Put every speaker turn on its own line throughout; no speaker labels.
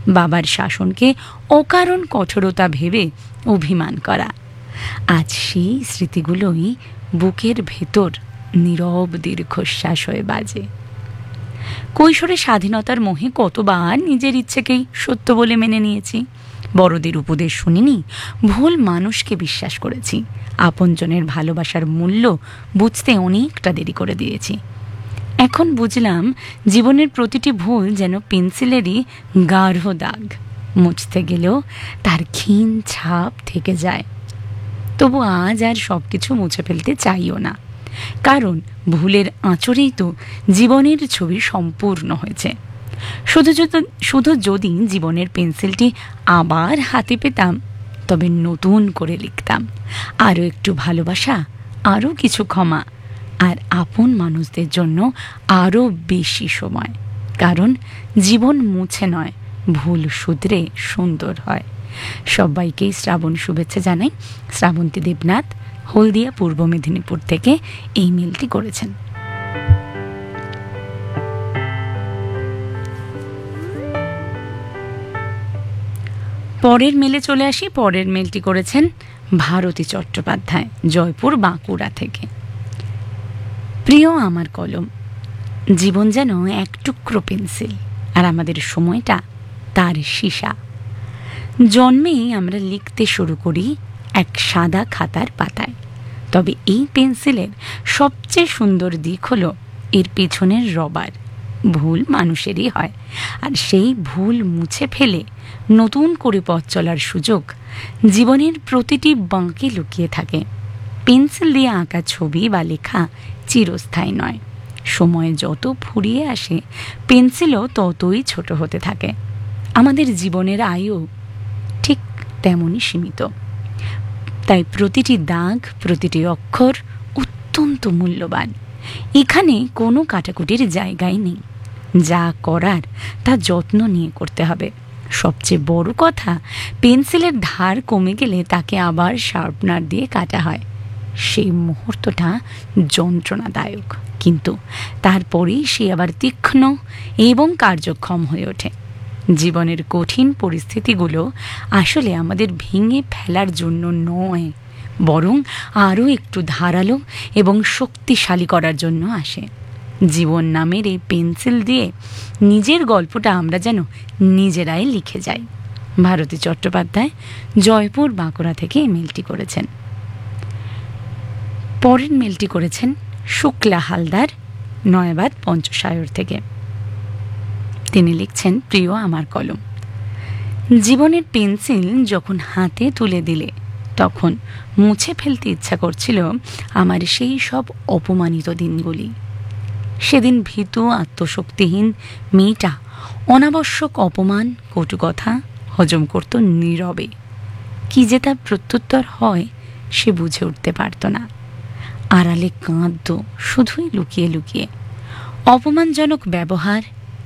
বাবার শাসনকে অকারণ কঠোরতা ভেবে অভিমান করা। আজ সেই স্মৃতিগুলোই বুকের ভেতর নীরব দীর্ঘশ্বাস হয়ে বাজে। কৈশোরে স্বাধীনতার মোহে কতবার নিজের ইচ্ছেকেই সত্য বলে মেনে নিয়েছি। বড়দের উপদেশ শুনিনি, ভুল মানুষকে বিশ্বাস করেছি, আপনজনের ভালোবাসার মূল্য বুঝতে অনেকটা দেরি করে দিয়েছি। এখন বুঝলাম জীবনের প্রতিটি ভুল যেন পেন্সিলেরই গাঢ় দাগ, মুছতে গেলেও তার ক্ষীণ ছাপ থেকে যায়। তবু আজ আর সব কিছু মুছে ফেলতে চাইও না, কারণ ভুলের আঁচড়েই তো জীবনের ছবি সম্পূর্ণ হয়েছে। শুধু যদি জীবনের পেন্সিলটি আবার হাতে পেতাম, তবে নতুন করে লিখতাম আরও একটু ভালোবাসা, আরও কিছু ক্ষমা, আর আপন মানুষদের জন্য আরও বেশি সময়। কারণ জীবন মুছে নয়, ভুল শুধরে সুন্দর হয়। সবাইকেই শ্রাবণ শুভেচ্ছা জানাই। শ্রাবন্তী দেবনাথ, হলদিয়া, পূর্ব মেদিনীপুর থেকে এই মেলটি করেছেন। পরের মেলে চলে আসি। পরের মেলটি করেছেন ভারতী চট্টোপাধ্যায়, জয়পুর, বাঁকুড়া থেকে। প্রিয় আমার কলম, জীবন যেন এক টুকরো পেন্সিল, আর আমাদের সময়টা তার সীসা। জন্মেই আমরা লিখতে শুরু করি এক সাদা খাতার পাতায়। তবে এই পেন্সিলের সবচেয়ে সুন্দর দিক হলো এর পেছনের রবার। ভুল মানুষেরই হয়, আর সেই ভুল মুছে ফেলে নতুন করে পথ চলার সুযোগ জীবনের প্রতিটি বাঁকে লুকিয়ে থাকে। পেন্সিল দিয়ে আঁকা ছবি বা লেখা চিরস্থায়ী নয়। সময় যত ফুরিয়ে আসে, পেন্সিলও ততই ছোট হতে থাকে। আমাদের জীবনের আয়ু ঠিক তেমনই সীমিত। তাই প্রতিটি দাগ, প্রতিটি অক্ষর অত্যন্ত মূল্যবান। এখানে কোনো কাটাকুটির জায়গায় নেই। যা করার তা যত্ন নিয়ে করতে হবে। সবচেয়ে বড় কথা, পেন্সিলের ধার কমে গেলে তাকে আবার শার্পনার দিয়ে কাটা হয়। সেই মুহূর্তটা যন্ত্রণাদায়ক, কিন্তু তারপরেই সে আবার তীক্ষ্ণ এবং কার্যক্ষম হয়ে ওঠে। জীবনের কঠিন পরিস্থিতিগুলো আসলে আমাদের ভেঙে ফেলার জন্য নয়, বরং আরও একটু ধারালো এবং শক্তিশালী করার জন্য আসে। জীবন নামের এই পেন্সিল দিয়ে নিজের গল্পটা আমরা যেন নিজেরাই লিখে যাই। ভারতী চট্টোপাধ্যায়, জয়পুর, বাঁকুড়া থেকে এই মেলটি করেছেন। পরের মেলটি করেছেন শুক্লা হালদার, নয়াবাদ, পঞ্চসায়র থেকে। তিনি লিখছেন, প্রিয় আমার কলম, জীবনের পেন্সিল যখন হাতে তুলে দিলে তখন মুছে ফেলতে ইচ্ছা করছিল আমার সেই সব অপমানিত দিনগুলি। সেদিন ভীতু, আত্মশক্তিহীন মেয়েটা অনাবশ্যক অপমান, কটু কথা হজম করত নীরবে। কি যে তার প্রত্যুত্তর হয় সে বুঝে উঠতে পারত না। আড়ালে কাঁদত, শুধুই লুকিয়ে লুকিয়ে। অপমানজনক ব্যবহার,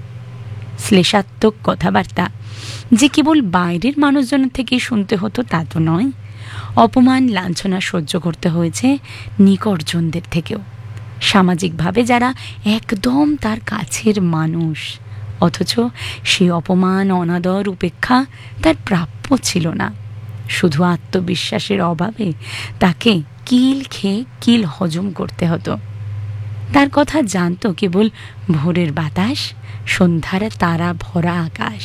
শ্লেষাত্মক কথাবার্তা যে কেবল বাইরের মানুষজনের থেকে শুনতে হতো তা তো নয়। অপমান, লাঞ্ছনা সহ্য করতে হয়েছে নিকটজনদের থেকেও, সামাজিকভাবে যারা একদম তার কাছের মানুষ। অথচ সে অপমান, অনাদর, উপেক্ষা তার প্রাপ্য ছিল না। শুধু আত্মবিশ্বাসের অভাবে তাকে কিল খেয়ে কিল হজম করতে হতো। তার কথা জানত কেবল ভোরের বাতাস, সন্ধ্যার তারা ভরা আকাশ।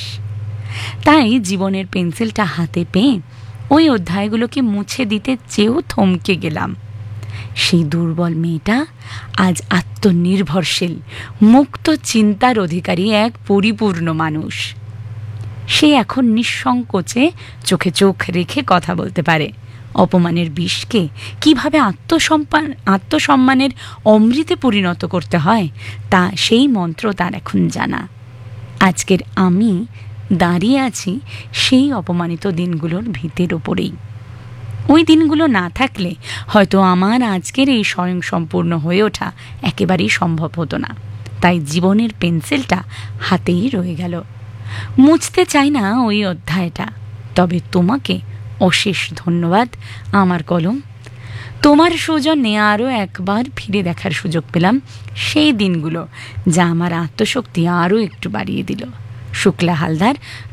তাই জীবনের পেন্সিলটা হাতে পেয়ে ওই অধ্যায়গুলোকে মুছে দিতে চেয়েও থমকে গেলাম। সেই দুর্বল মেয়েটা আজ আত্মনির্ভরশীল, মুক্ত চিন্তার অধিকারী এক পরিপূর্ণ মানুষ। সে এখন নিঃসংকোচে চোখে চোখ রেখে কথা বলতে পারে। অপমানের বিষকে কিভাবে আত্মসম্মানের অমৃতে পরিণত করতে হয় তা সেই মন্ত্র তার এখন জানা। আজকের আমি দাঁড়িয়ে আছি সেই অপমানিত দিনগুলোর ভিতের ওপরেই। ওই দিনগুলো না থাকলে হয়তো আমার আজকের এই স্বয়ংসম্পূর্ণ হয়ে ওঠা একেবারেই সম্ভব হতো না। তাই জীবনের পেন্সিলটা হাতেই রয়ে গেল। মুছতে চাই না ওই অধ্যায়টা। তবে তোমাকে অশেষ ধন্যবাদ আমার কলম। তোমার সৌজন্যে আরও একবার ফিরে দেখার সুযোগ পেলাম সেই দিনগুলো, যা আমার আত্মশক্তি আরও একটু বাড়িয়ে দিল। শুক্লা হালদার,